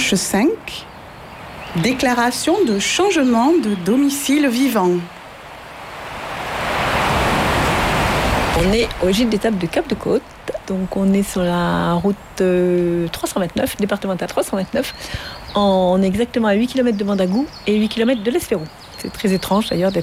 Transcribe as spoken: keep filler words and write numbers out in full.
Page cinq. Déclaration de changement de domicile vivant. On est au gîte d'étape de Cap de Côte, donc on est sur la route euh, trois cent vingt-neuf, départementale trois cent vingt-neuf. On est exactement à huit kilomètres de Mandagou et huit kilomètres de l'Espérou. C'est très étrange d'ailleurs d'être